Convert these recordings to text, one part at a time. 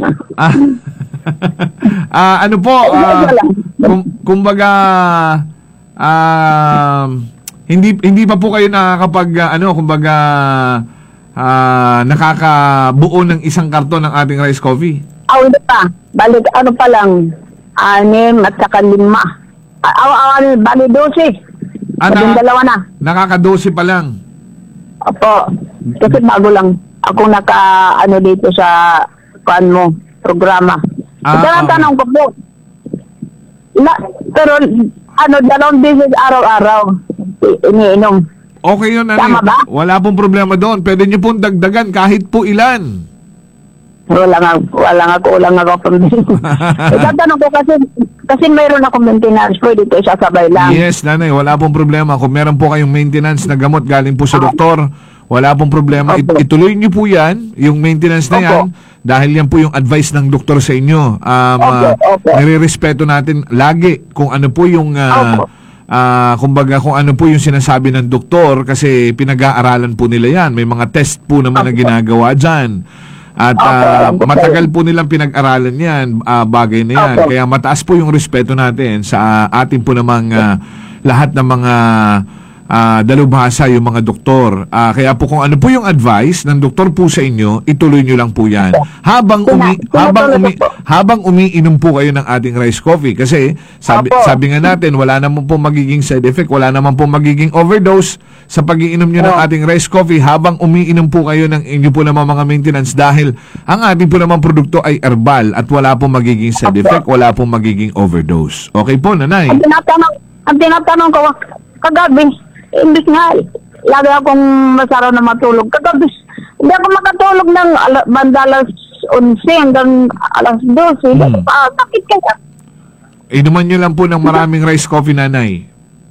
Ah, ano po, kumbaga, hindi pa po kayo nakakapag, kumbaga, nakakabuo ng isang karton ng ating rice coffee? Hindi pa. Balik, ano pa lang, 6 at saka 5. Balik 12. Labing dalawa na. Nakaka-12 pa lang. Opo. Kasi bago lang ako dito sa programa. Tanong ko po. Pero dalawang beses araw-araw iniinom. Okay yun, Tama ba? Wala pong problema doon. Pwede nyo pong dagdagan kahit po ilan. Wala nga ako pambili. Itatanong ko kasi mayroon akong maintenance, pwede ito isasabay lang. Yes, nanay, wala pong problema. Kung meron po kayong maintenance na gamot galing po sa doktor, wala pong problema. Okay. Ituloy nyo po yan, yung maintenance na yan, dahil yan po yung advice ng doktor sa inyo. Nire-respeto natin lagi kung ano po yung kumbaga kung ano po yung sinasabi ng doktor, kasi pinag-aaralan po nila yan. May mga test po naman na ginagawa dyan. At matagal po nilang pinag-aralan yan, bagay na yan. Kaya mataas po yung respeto natin sa ating po namang lahat ng mga dalubhasa, yung mga doktor. Kaya po kung ano po yung advice ng doktor po sa inyo, ituloy nyo lang po yan. Habang umiinom po kayo ng ating rice coffee. Kasi sabi nga natin, wala naman po magiging side effect, wala naman po magiging overdose sa pag-iinom nyo ng ating rice coffee habang umiinom po kayo ng inyo po naman mga maintenance, dahil ang ating po naman produkto ay herbal at wala po magiging side effect, wala po magiging overdose. Okay po, nanay? Ang tinatanong ko, kagabi, imbis nga, lagi akong masaraw na matulog. Kagabi, hindi ako makatulog ng alas 11 hanggang alas 12. Sakit kaya. Inuman nyo lang po ng maraming rice coffee, nanay.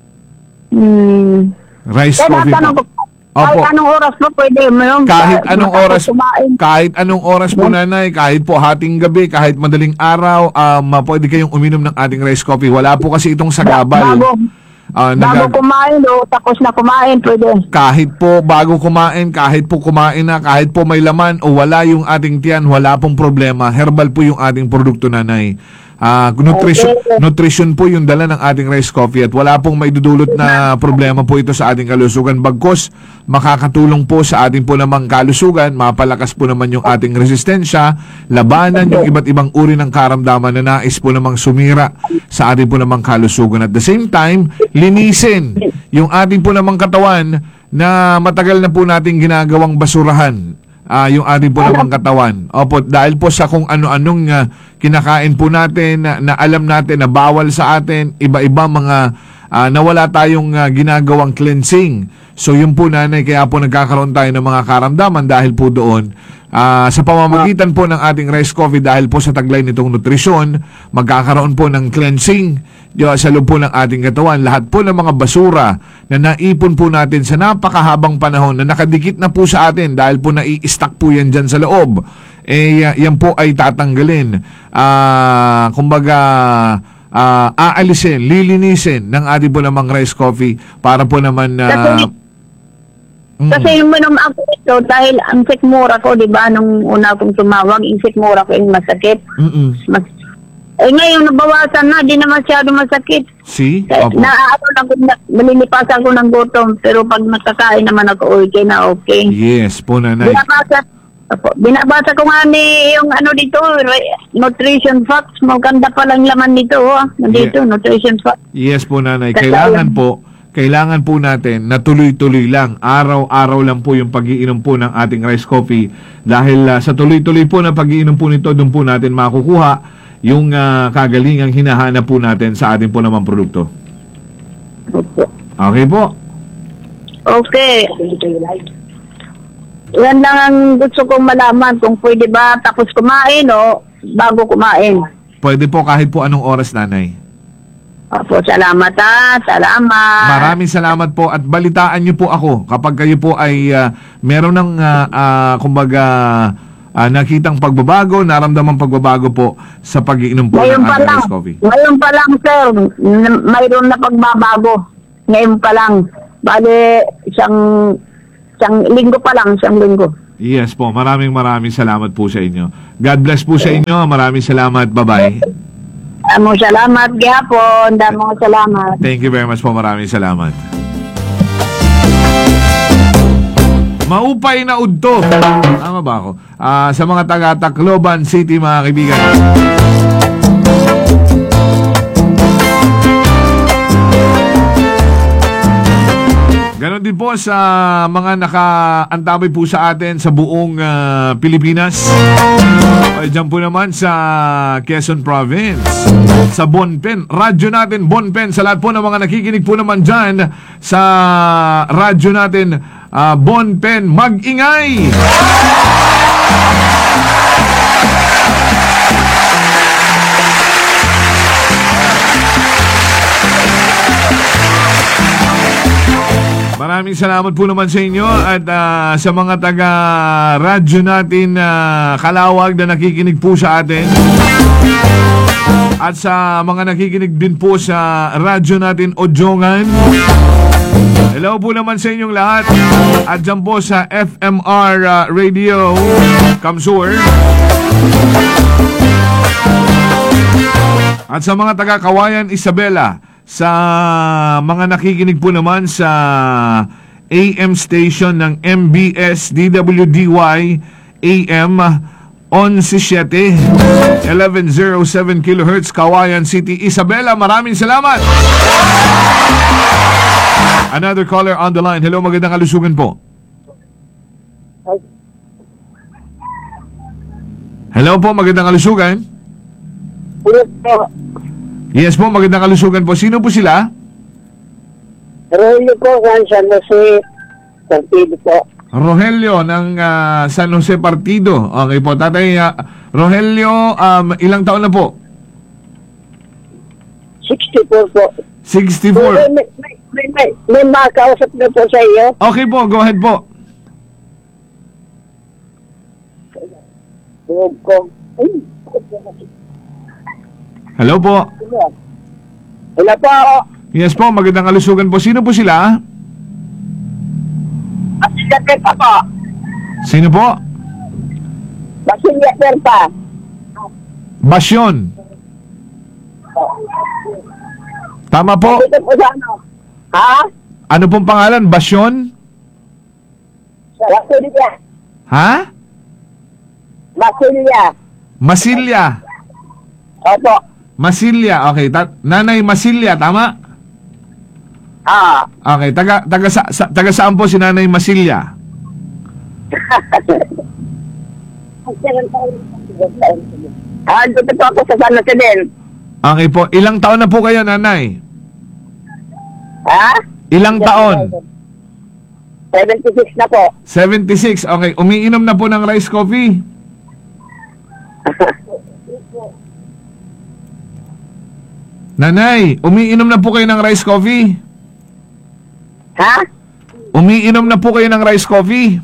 Rice coffee po. Kahit anong oras po pwede mo kahit anong oras po, nanay, kahit po hating gabi, kahit madaling araw, pwede kayong uminom ng ating rice coffee. Wala po kasi itong sagabal. Bago kumain tapos na kumain, pwede. Kahit po bago kumain, kahit po kumain na, kahit po may laman o wala yung ating tiyan, wala pong problema. Herbal po yung ating produkto, nanay. Nutrition po yung dala ng ating rice coffee at wala pong maidudulot na problema po ito sa ating kalusugan. Bagkus, makakatulong po sa ating po namang kalusugan, mapalakas po naman yung ating resistensya, labanan yung iba't ibang uri ng karamdaman na nais po namang sumira sa ating po namang kalusugan. At the same time, linisin yung ating po namang katawan na matagal na po nating ginagawang basurahan. Yung ating po namang katawan. Opo, dahil po sa kung ano-anong kinakain po natin na alam natin na bawal sa atin, iba-iba mga nawala tayong ginagawang cleansing. So yun po, nanay, kaya po nagkakaroon tayo ng mga karamdaman dahil po doon. Sa pamamagitan po ng ating rice coffee, dahil po sa taglay nitong nutrisyon, magkakaroon po ng cleansing sa loob po ng ating katawan. Lahat po ng mga basura na naipon po natin sa napakahabang panahon na nakadikit na po sa atin dahil po nai-stack po yan dyan sa loob, yan po ay tatanggalin. Kumbaga, aalisin, lilinisin ng ating po namang rice coffee para po naman kasi uminom ako ito dahil ang sikmura ko, di ba, nung una akong tumawag, yung sikmura ko yung masakit. Ngayon, nabawasan na, di na masyado masakit. See? Malilipasan ko ng gutom, pero pag nakakain naman ako, okay na okay. Yes po, nanay. Binabasa ko nga yung dito, nutrition facts, maganda palang laman dito, nandito, nutrition facts. Yes po, nanay. Kailangan po natin na tuloy-tuloy lang. Araw-araw lang po yung pag-iinom po ng ating rice coffee. Dahil sa tuloy-tuloy po na pag-iinom po nito, doon po natin makukuha yung kagalingang hinahanap po natin sa ating po namang produkto. Okay po? Okay. Yan lang ang gusto kong malaman, kung pwede ba tapos kumain o bago kumain. Pwede po kahit po anong oras, nanay. Opo, salamat salamat. Maraming salamat po at balitaan niyo po ako kapag kayo po ay meron ng kumbaga nakitang pagbabago, naramdamang pagbabago po sa pag-iinom po ng ating rice coffee. Ngayon pa lang, sir, mayroon na pagbabago. Ngayon pa lang. Bale, isang linggo pa lang, isang linggo. Yes po, maraming salamat po sa inyo. God bless po sa inyo. Maraming salamat. Bye-bye. Damong salamat, gihapon. Damong salamat. Thank you very much po. Maraming salamat. Maupay na udto. Tama ba ako? Sa mga taga Tacloban City, mga kaibigan. Ganon din po sa mga nakaantabay po sa atin sa buong Pilipinas. Diyan po naman sa Quezon Province, sa Bonpen. Radyo natin, Bonpen. Sa lahat po ng mga nakikinig po naman dyan sa radyo natin, Bonpen, mag-ingay! Maraming salamat po naman sa inyo at sa mga taga-radyo natin Kalawag na nakikinig po sa atin. At sa mga nakikinig din po sa radyo natin Odjongan. Hello po naman sa inyong lahat. At dyan po sa FMR Radio Kamsur. At sa mga taga-Kawayan Isabela. Sa mga nakikinig po naman sa AM station ng MBS DWDY AM 1107 kHz Kawayan City, Isabela. Maraming salamat. Another caller on the line. Hello, magandang kalusugan po. Hello po, magandang kalusugan. Yes po, magandang kalusugan po. Sino po sila? Rogelio po, San Jose Partido po. Rogelio ng San Jose Partido. Okay po, Tatay Rogelio, ilang taon na po? 64 po. 64. May makausap na po sa iyo. Okay po, go ahead po. Hello po. Wala po ako. Yes po, magandang kalusugan po. Sino po sila? Basilya Perpa po. Sino po? Basilya Perpa. Basyon. Tama po. Dito po sa ano? Ha? Ano pong pangalan? Basyon? Basilya. Ha? Basilya. Masilya. Opo. Masilya. Okay, Nanay Masilya, tama? Okay, taga saan po si Nanay Masilya? Dito po ako sa San Jose din. Okay po, ilang taon na po kayo, Nanay? Ha? Ilang taon? 76 na po. 76. Okay, umiinom na po ng rice coffee? Nanay, umiinom na po kayo ng rice coffee? Ha? Umiinom na po kayo ng rice coffee?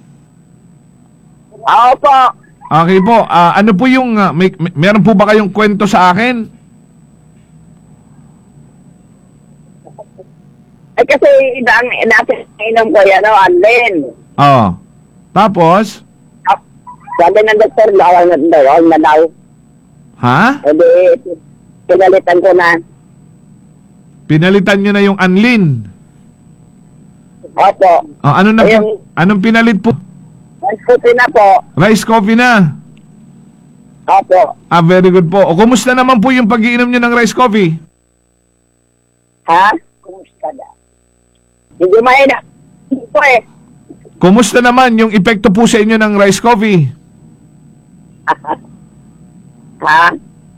Oo po. Okay po, ano po yung, meron po ba kayong kwento sa akin? Ay kasi natin inom ko yan, Anlin. Oo. Tapos? Sabi ng doktor, bawal na daw. Ha? Hindi, pinalitan ko na. Pinalitan nyo na yung Anlin. Opo. Anong pinalit po? Rice coffee na po. Rice coffee na. Opo. Very good po. O, kumusta naman po yung pag-iinom nyo ng rice coffee? Ha? Kumusta na? Hindi mahina. Ito eh. Kumusta naman yung epekto po sa inyo ng rice coffee? Ha?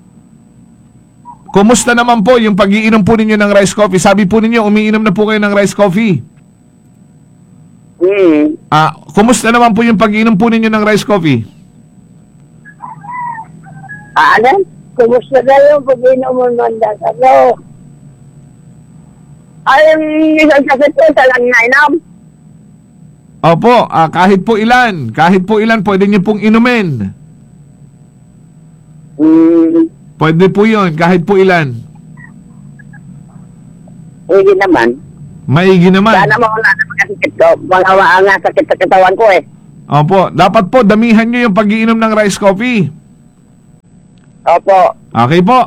Kumusta naman po yung pag-iinom po ninyo ng rice coffee? Sabi po ninyo, umiinom na po kayo ng rice coffee. Kumusta naman po yung pag-iinom po ninyo ng rice coffee? Ano? Kumusta na yung pag-inom mo ng ano? Ay, isang kasit po talang nainom. Opo, kahit po ilan, pwede nyo pong inumin. Pwede po yun, kahit po ilan. Hindi naman. Maigi naman. Sana mo wala na magkasakit ko. Wala nga sakit sa katawan ko eh. Opo, dapat po damihan nyo yung pag-iinom ng rice coffee. Opo. Okay po.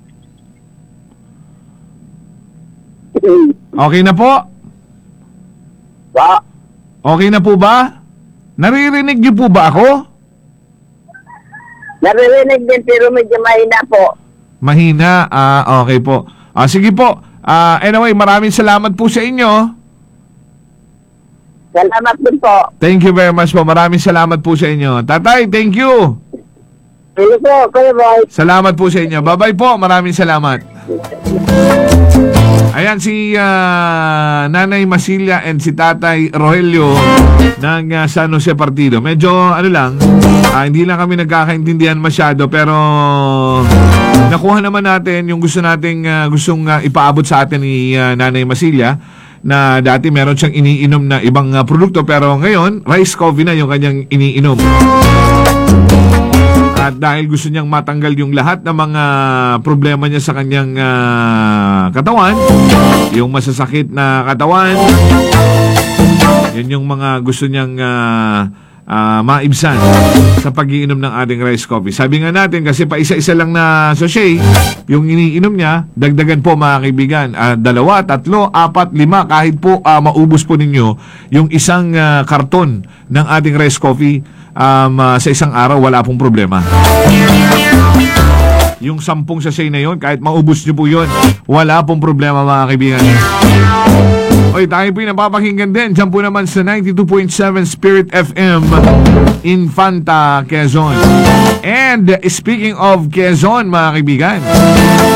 Okay na po? Pa. Okay na po ba? Naririnig niyo po ba ako? Naririnig din pero medyo mahina po. Mahina. Okay po. Sige po. Anyway, maraming salamat po sa inyo. Salamat din po. Thank you very much po. Maraming salamat po sa inyo. Tatay, thank you. Sige po, Kuya Boy. Salamat po sa inyo. Bye-bye po. Maraming salamat. Ayan si Nanay Masilya and si Tatay Rogelio ng San Jose Partido. Medyo hindi lang kami nagkakaintindihan masyado, pero nakuha naman natin yung gustong ipaabot sa atin ni Nanay Masilya, na dati meron siyang iniinom na ibang produkto, pero ngayon rice coffee na yung kanyang iniinom. At dahil gusto niyang matanggal yung lahat ng mga problema niya sa kanyang katawan, yung masasakit na katawan, yun yung mga gusto niyang maibsan sa pag-iinom ng ating rice coffee. Sabi nga natin, kasi pa isa-isa lang na sachet yung iniinom niya, dagdagan po mga kaibigan, 2, 3, 4, 5, kahit po maubos po ninyo yung isang karton ng ating rice coffee sa isang araw, wala pong problema. Yung 10 sachet na yun, kahit maubos nyo po yun, wala pong problema mga kaibigan. Oy, tayo po yung napapakinggan din. Diyan po naman sa 92.7 Spirit FM Infanta, Quezon. And speaking of Quezon mga kaibigan,